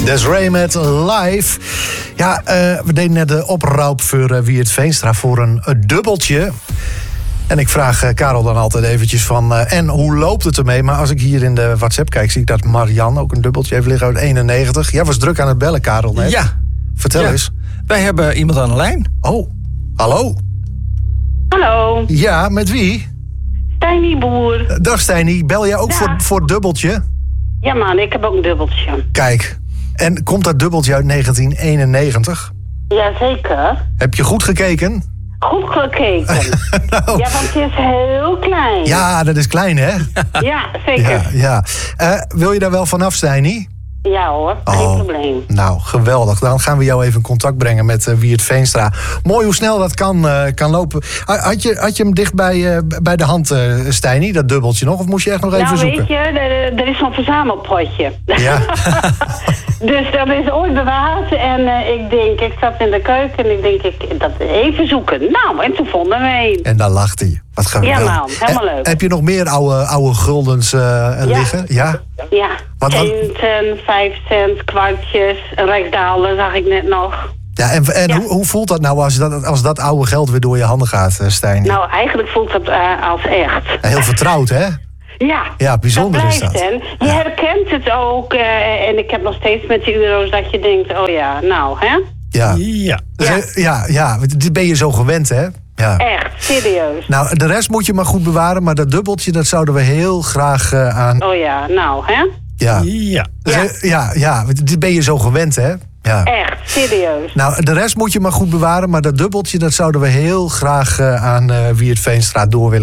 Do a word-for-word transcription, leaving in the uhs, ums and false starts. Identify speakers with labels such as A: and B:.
A: Desiree met Live. Ja, uh, we deden net de oproep voor uh, Wiert Veenstra voor een, een dubbeltje. En ik vraag uh, Karel dan altijd eventjes van... Uh, en hoe loopt het ermee? Maar als ik hier in de WhatsApp kijk, zie ik dat Marianne ook een dubbeltje heeft liggen uit eenennegentig. Jij was druk aan het bellen, Karel, net.
B: Ja.
A: Vertel
B: ja.
A: eens.
B: Wij hebben iemand aan de lijn.
A: Oh, hallo?
C: Hallo.
A: Ja, met wie?
C: Stijnie Boer.
A: Uh, dag Stijnie, bel jij ook
C: Ja.
A: voor, voor het dubbeltje?
C: Ja man, ik heb ook een dubbeltje.
A: Kijk, en komt dat dubbeltje uit negentien eenennegentig?
C: Jazeker.
A: Heb je goed gekeken?
C: Goed gekeken.
A: nou,
C: Ja, want het is heel klein.
A: ja, dat is klein, hè?
C: Ja, zeker.
A: Ja, ja. Uh, wil je daar wel vanaf, Stijnie?
C: Ja hoor, geen
A: Oh.
C: probleem.
A: Nou, geweldig. Dan gaan we jou even in contact brengen met uh, Wiert Veenstra. Mooi hoe snel dat kan, uh, kan lopen. Had je, had je hem dicht bij, uh, bij de hand, uh, Stijnie, dat dubbeltje nog? Of moest je echt nog even
C: Nou
A: zoeken?
C: weet je, er, er is zo'n verzamelpotje.
A: Ja.
C: Dus dat is ooit bewaard. En uh, ik denk, ik zat in de keuken en ik denk, ik dat even zoeken. Nou, en toen vonden we een.
A: En daar lacht hij. Wat geweldig.
C: Ja man, helemaal
A: He-
C: leuk.
A: Heb je nog meer oude, oude guldens uh,
C: Ja.
A: liggen? Ja?
C: Ja,
A: Wat- wat-
C: centen, vijf cent, kwartjes, een rijksdaalder zag ik net nog.
A: Ja, en en
C: Ja.
A: Hoe, hoe voelt dat nou als dat, als dat oude geld weer door je handen gaat, uh, Stijnie?
C: Nou, eigenlijk voelt het uh, als echt.
A: Heel vertrouwd, hè?
C: Ja,
A: Ja, bijzonder
C: dat
A: is
C: blijft,
A: dat.
C: hè. Je
A: Ja.
C: herkent het ook. Uh, en ik heb nog steeds met die euro's dat je denkt, oh ja, nou, hè?
A: Ja.
B: Ja.
A: Dus,
C: Ja.
A: uh, ja, ja, dit ben je zo gewend, hè? Ja.
C: Echt, serieus.
A: Nou, de rest moet je maar goed bewaren, maar dat dubbeltje, dat zouden we heel graag uh, aan...
C: Oh ja, nou, hè?
A: Ja.
B: Ja.
A: Dus,
C: Ja.
A: uh, ja, ja, dit ben je zo gewend, hè? Ja.
C: Echt, serieus.
A: Nou, de rest moet je maar goed bewaren, maar dat dubbeltje, dat zouden we heel graag uh, aan uh, Wiert Veenstra door willen.